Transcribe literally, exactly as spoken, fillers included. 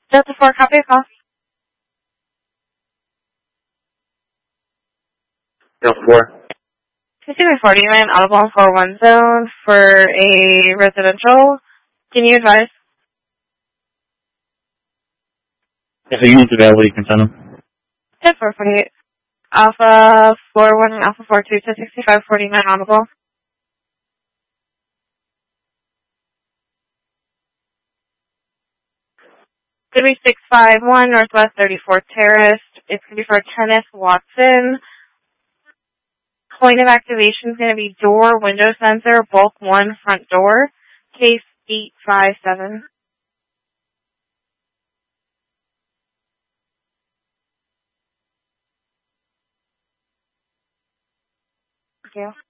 Delta four, copy a call. Delta four. fifty-nine forty, I'm audible on four one zone for a residential. Can you advise? If the unit's available, you can send them. ten four forty-eight. Alpha four one and Alpha four two to sixty-five forty-nine audible. three six five one Northwest thirty-fourth Terrace. It's going to be for Kenneth Watson. Point of activation is going to be door, window sensor, bulk one, front door. Case eight five seven. Thank you.